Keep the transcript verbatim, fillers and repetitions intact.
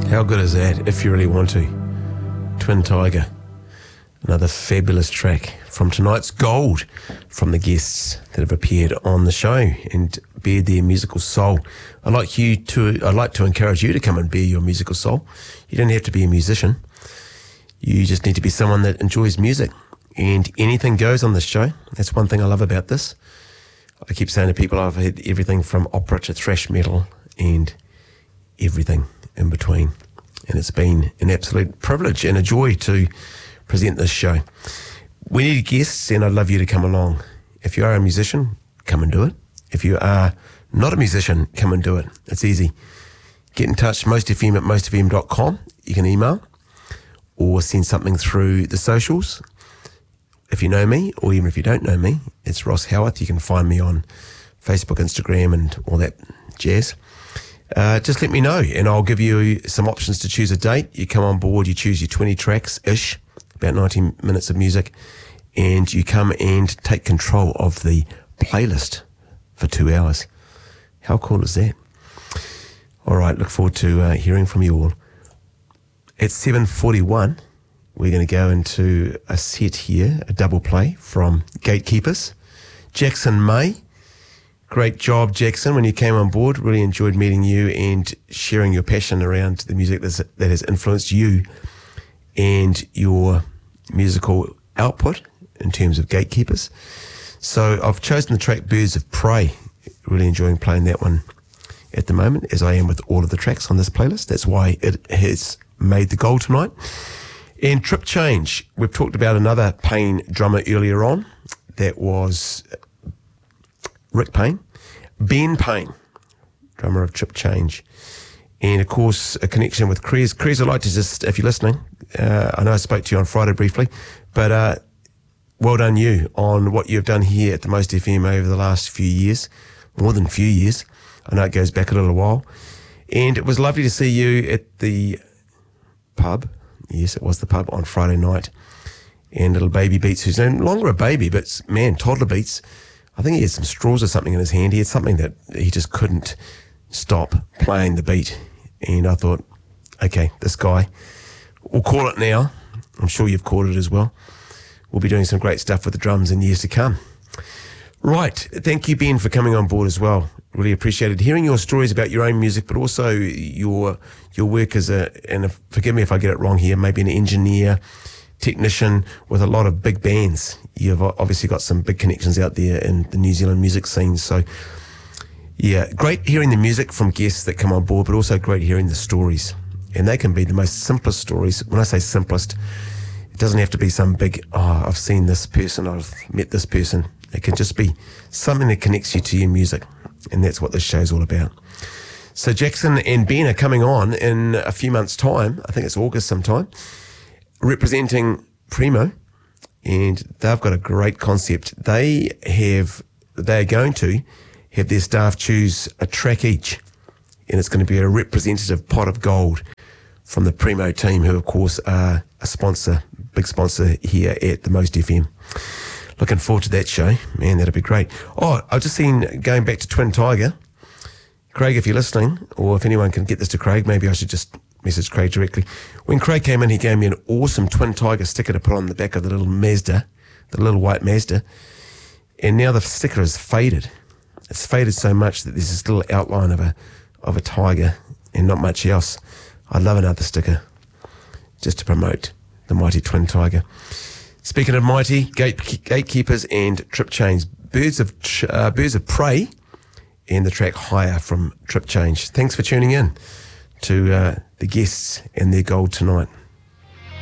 How good is that, if you really want to? Twin Tiger, another fabulous track from tonight's Gold, from the guests that have appeared on the show and bared their musical soul. I'd like you to, I'd like to encourage you to come and bare your musical soul. You don't have to be a musician. You just need to be someone that enjoys music, and anything goes on this show. That's one thing I love about this. I keep saying to people, I've had everything from opera to thrash metal and everything in between. And it's been an absolute privilege and a joy to present this show. We need guests, and I'd love you to come along. If you are a musician, come and do it. If you are not a musician, come and do it. It's easy. Get in touch, mostfm at mostfm dot com. You can email or send something through the socials. If you know me, or even if you don't know me, it's Ross Howarth. You can find me on Facebook, Instagram, and all that jazz. Uh, just let me know, and I'll give you some options to choose a date. You come on board, you choose your twenty tracks-ish, about ninety minutes of music, and you come and take control of the playlist for two hours. How cool is that? All right, look forward to uh, hearing from you all. At seven forty-one, we're going to go into a set here, a double play from Gatekeepers. Jackson May. Great job, Jackson, when you came on board. Really enjoyed meeting you and sharing your passion around the music that has influenced you and your musical output in terms of Gatekeepers. So I've chosen the track Birds of Prey. Really enjoying playing that one at the moment, as I am with all of the tracks on this playlist. That's why it has made the gold tonight. And Trip Change. We've talked about another Payne drummer earlier on. That was Rick Payne. Ben Payne, drummer of Trip Change. And, of course, a connection with Krez. Krez, I'd like to just, if you're listening, uh, I know I spoke to you on Friday briefly, but uh, well done you on what you've done here at the Most F M over the last few years, more than a few years. I know it goes back a little while. And it was lovely to see you at the pub. Yes, it was the pub on Friday night. And little baby Beats, who's no longer a baby, but, man, toddler Beats, I think he had some straws or something in his hand. He had something that he just couldn't stop playing the beat. And I thought, okay, this guy, we'll call it now. I'm sure you've called it as well. We'll be doing some great stuff with the drums in years to come. Right. Thank you, Ben, for coming on board as well. Really appreciated hearing your stories about your own music, but also your your work as a, and if, forgive me if I get it wrong here, maybe an engineer, technician with a lot of big bands. You've obviously got some big connections out there in the New Zealand music scene. So, yeah, great hearing the music from guests that come on board, but also great hearing the stories. And they can be the most simplest stories. When I say simplest, it doesn't have to be some big, oh, I've seen this person, I've met this person. It can just be something that connects you to your music. And that's what this show's all about. So Jackson and Ben are coming on in a few months' time. I think it's August sometime, representing Primo. And they've got a great concept. They have, they're going to have their staff choose a track each. And it's going to be a representative pot of gold from the Primo team, who, of course, are a sponsor, big sponsor here at the Most F M. Looking forward to that show. Man, that'll be great. Oh, I've just seen, going back to Twin Tiger, Craig, if you're listening, or if anyone can get this to Craig, maybe I should just message Craig directly. When Craig came in, he gave me an awesome Twin Tiger sticker to put on the back of the little Mazda, the little white Mazda. And now the sticker is faded. It's faded so much that there's this little outline of a of a tiger and not much else. I'd love another sticker just to promote the mighty Twin Tiger. Speaking of mighty, gate, Gatekeepers and Trip Change, Birds of uh, Birds of Prey, and the track Higher from Trip Change. Thanks for tuning in to uh, the guests and their gold tonight.